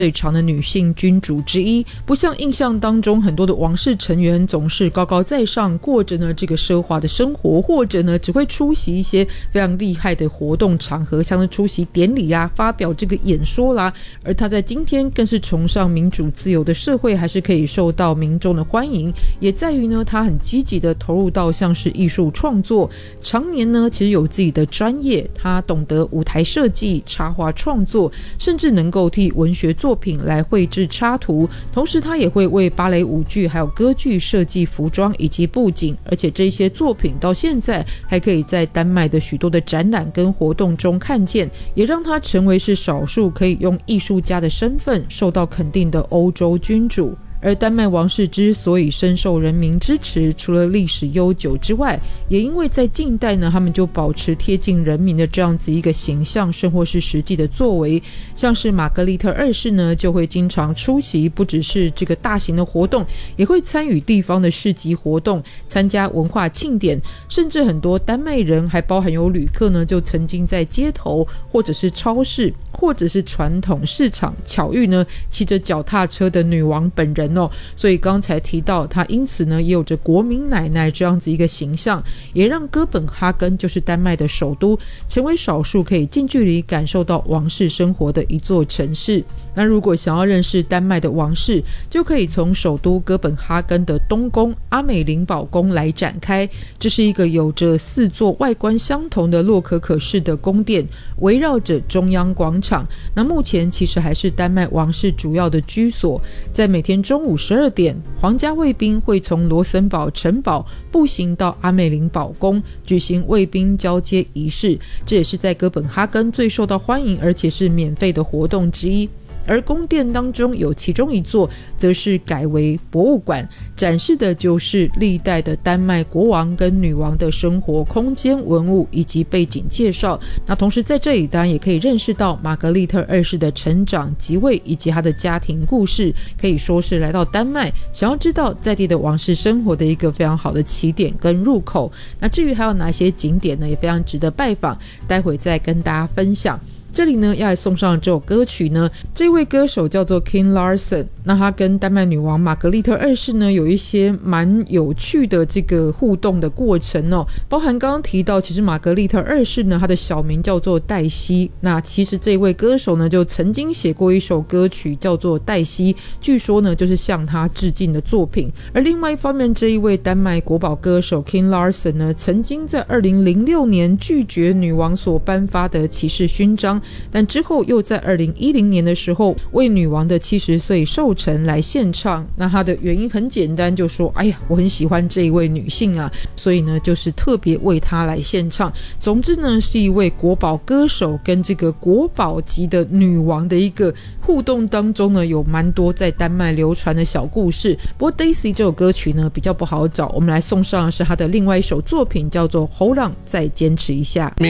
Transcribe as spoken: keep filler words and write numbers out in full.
最长的女性君主之一，不像印象当中很多的王室成员总是高高在上，过着呢这个奢华的生活，或者呢只会出席一些非常厉害的活动场合，像是出席典礼啊，发表这个演说啦。而她在今天更是崇尚民主自由的社会，还是可以受到民众的欢迎，也在于呢她很积极的投入到像是艺术创作，常年呢其实有自己的专业，她懂得舞台设计、插画创作，甚至能够替文学作品来绘制插图，同时他也会为芭蕾舞剧还有歌剧设计服装以及布景，而且这些作品到现在还可以在丹麦的许多的展览跟活动中看见，也让他成为是少数可以用艺术家的身份受到肯定的欧洲君主。而丹麦王室之所以深受人民支持，除了历史悠久之外，也因为在近代呢，他们就保持贴近人民的这样子一个形象，甚或是实际的作为。像是玛格丽特二世呢，就会经常出席不只是这个大型的活动，也会参与地方的市集活动，参加文化庆典，甚至很多丹麦人还包含有旅客呢，就曾经在街头或者是超市或者是传统市场巧遇呢骑着脚踏车的女王本人哦。所以刚才提到她因此呢也有着国民奶奶这样子一个形象，也让哥本哈根就是丹麦的首都成为少数可以近距离感受到王室生活的一座城市。那如果想要认识丹麦的王室，就可以从首都哥本哈根的东宫阿美林堡宫来展开。这是一个有着四座外观相同的洛可可式的宫殿，围绕着中央广场。那目前其实还是丹麦王室主要的居所。在每天中午十二点，皇家卫兵会从罗森堡城堡步行到阿美林堡宫举行卫兵交接仪式，这也是在哥本哈根最受到欢迎而且是免费的活动之一。而宫殿当中有其中一座则是改为博物馆，展示的就是历代的丹麦国王跟女王的生活空间、文物以及背景介绍。那同时在这里当然也可以认识到玛格丽特二世的成长、即位以及她的家庭故事，可以说是来到丹麦想要知道在地的王室生活的一个非常好的起点跟入口。那至于还有哪些景点呢，也非常值得拜访，待会再跟大家分享。这里呢要来送上这首歌曲呢，这位歌手叫做 Kim Larsen， 那他跟丹麦女王玛格丽特二世呢有一些蛮有趣的这个互动的过程哦，包含刚刚提到其实玛格丽特二世呢她的小名叫做黛西，那其实这位歌手呢就曾经写过一首歌曲叫做黛西，据说呢就是向她致敬的作品。而另外一方面，这一位丹麦国宝歌手 Kim Larsen 呢曾经在二零零六年拒绝女王所颁发的骑士勋章，但之后又在二零一零年的时候为女王的七十岁寿辰来献唱。那他的原因很简单，就说哎呀我很喜欢这一位女性啊，所以呢就是特别为她来献唱。总之呢是一位国宝歌手跟这个国宝级的女王的一个互动当中呢，有蛮多在丹麦流传的小故事。不过 Daisy 这首歌曲呢比较不好找，我们来送上的是她的另外一首作品，叫做《后浪再坚持一下》。